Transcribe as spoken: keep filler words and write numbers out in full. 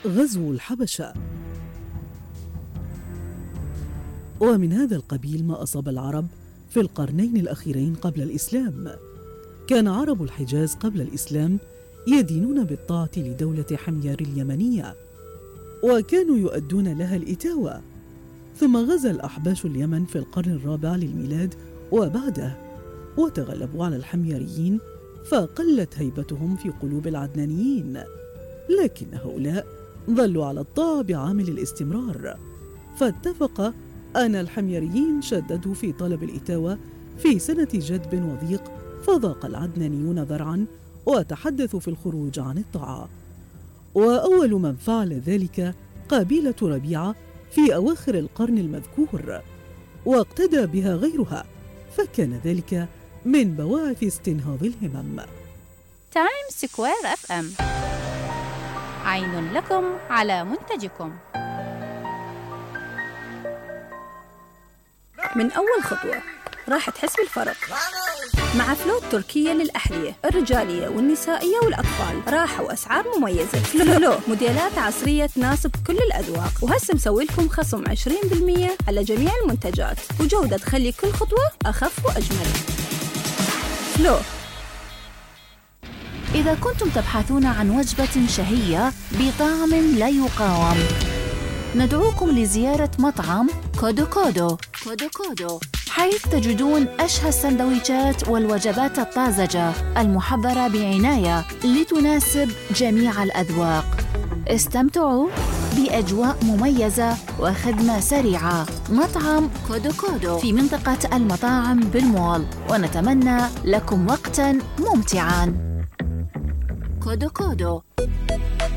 غزو الحبشة. ومن هذا القبيل ما أصاب العرب في القرنين الأخيرين قبل الإسلام. كان عرب الحجاز قبل الإسلام يدينون بالطاعة لدولة حمير اليمنية، وكانوا يؤدون لها الإتاوة. ثم غزا الأحباش اليمن في القرن الرابع للميلاد وبعده، وتغلبوا على الحميريين، فقلت هيبتهم في قلوب العدنانيين. لكن هؤلاء ظلوا على الطاعة بعامل الاستمرار، فاتفق أن الحميريين شددوا في طلب الإتاوة في سنة جدب وضيق، فضاق العدنانيون ذرعا وتحدثوا في الخروج عن الطاعة. وأول من فعل ذلك قبيلة ربيعة في أواخر القرن المذكور، واقتدى بها غيرها، فكان ذلك من بواعث استنهاض الهمم. تايم سكوير اف ام، عين لكم على منتجكم. من أول خطوة راح تحس بالفرق مع فلو التركية للأحذية الرجالية والنسائية والأطفال. راحة وأسعار مميزة. فلو موديلات عصرية تناسب كل الأذواق، وهسه مسوي لكم خصم عشرين بالمئة على جميع المنتجات، وجودة تخلي كل خطوة أخف وأجمل. فلو. إذا كنتم تبحثون عن وجبة شهية بطعم لا يقاوم، ندعوكم لزيارة مطعم كودو كودو كودو كودو، حيث تجدون أشهى السندويشات والوجبات الطازجة المحضرة بعناية لتناسب جميع الأذواق. استمتعوا بأجواء مميزة وخدمة سريعة. مطعم كودو كودو في منطقة المطاعم بالمول، ونتمنى لكم وقتاً ممتعاً. كودو كودو.